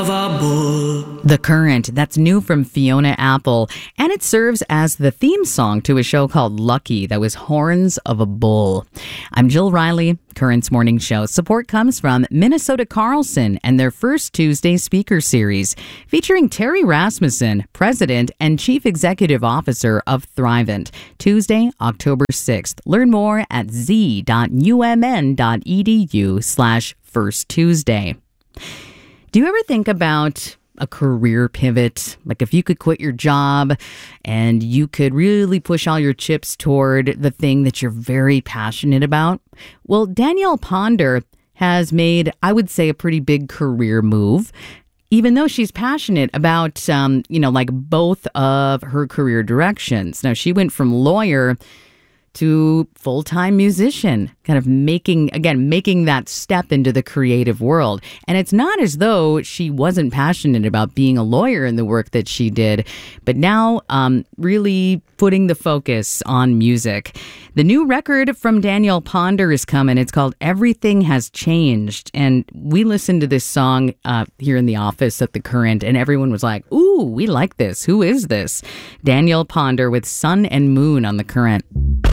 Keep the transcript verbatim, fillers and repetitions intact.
The Current, that's new from Fiona Apple, and it serves as the theme song to a show called Lucky that was Horns of a Bull. I'm Jill Riley, Current's Morning Show. Support comes from Minnesota Carlson and their first Tuesday speaker series, featuring Terry Rasmussen, President and Chief Executive Officer of Thrivent. Tuesday, October sixth. Learn more at z.umn.edu slash First Tuesday. Do you ever think about a career pivot? Like if you could quit your job and you could really push all your chips toward the thing that you're very passionate about? Well, Danielle Ponder has made, I would say, a pretty big career move, even though she's passionate about, um, you know, like both of her career directions. Now, she went from lawyer to full-time musician, kind of making, again, making that step into the creative world. And it's not as though she wasn't passionate about being a lawyer in the work that she did, but now um, really putting the focus on music. The new record from Danielle Ponder is coming. It's called Everything Has Changed. And we listened to this song uh, here in the office at The Current, and everyone was like, ooh, we like this. Who is this? Danielle Ponder with Sun and Moon on The Current.